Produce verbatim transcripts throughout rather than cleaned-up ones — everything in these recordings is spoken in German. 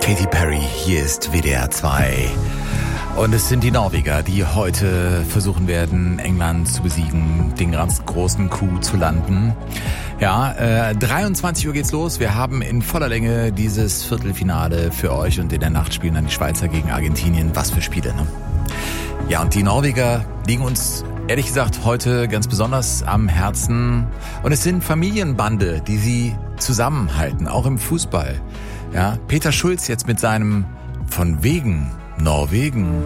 Katy Perry, hier ist W D R zwei. Und es sind die Norweger, die heute versuchen werden, England zu besiegen, den ganz großen Coup zu landen. Ja, äh, dreiundzwanzig Uhr geht's los. Wir haben in voller Länge dieses Viertelfinale für euch und in der Nacht spielen dann die Schweizer gegen Argentinien. Was für Spiele, ne? Ja, und die Norweger liegen uns ehrlich gesagt heute ganz besonders am Herzen. Und es sind Familienbande, die sie zusammenhalten, auch im Fußball. Ja, Peter Schulz jetzt mit seinem Von wegen Norwegen.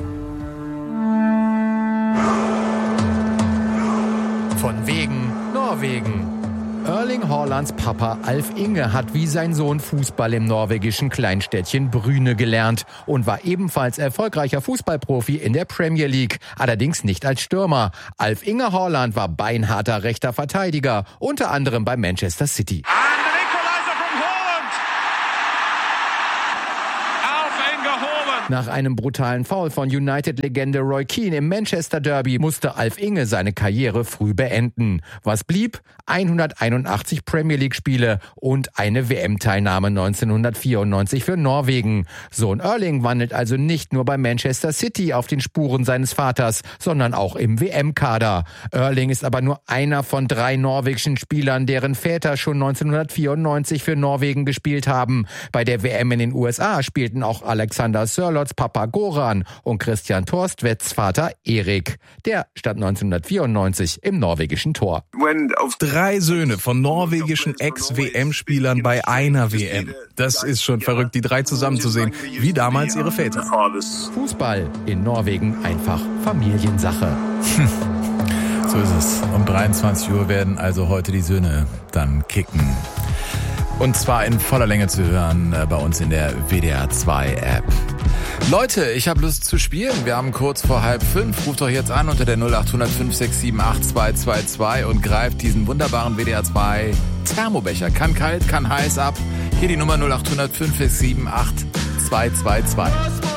Von wegen Norwegen. Erling Haalands Papa Alf Inge hat wie sein Sohn Fußball im norwegischen Kleinstädtchen Bryne gelernt und war ebenfalls erfolgreicher Fußballprofi in der Premier League, allerdings nicht als Stürmer. Alf Inge Haaland war beinharter rechter Verteidiger, unter anderem bei Manchester City. Nach einem brutalen Foul von United-Legende Roy Keane im Manchester Derby musste Alf Inge seine Karriere früh beenden. Was blieb? hunderteinundachtzig Premier League-Spiele und eine W M-Teilnahme neunzehnhundertvierundneunzig für Norwegen. Sohn Erling wandelt also nicht nur bei Manchester City auf den Spuren seines Vaters, sondern auch im W M-Kader. Erling ist aber nur einer von drei norwegischen Spielern, deren Väter schon neunzehnhundertvierundneunzig für Norwegen gespielt haben. Bei der W M in den U S A spielten auch Alexander Sørloths Papa Goran und Christian Thorstvedts Vater Erik. Der stand neunzehnhundertvierundneunzig im norwegischen Tor. Drei Söhne von norwegischen Ex-W M-Spielern bei einer W M. Das ist schon verrückt, die drei zusammenzusehen, wie damals ihre Väter. Fußball in Norwegen einfach Familiensache. So ist es. Um dreiundzwanzig Uhr werden also heute die Söhne dann kicken. Und zwar in voller Länge zu hören äh, bei uns in der W D R zwei App. Leute, ich habe Lust zu spielen. Wir haben kurz vor halb fünf. Ruft doch jetzt an unter der null acht null null fünf sechs sieben acht zwei zwei zwei und greift diesen wunderbaren W D R zwei Thermobecher. Kann kalt, kann heiß ab. Hier die Nummer null acht null null fünf sechs sieben acht zwei zwei zwei.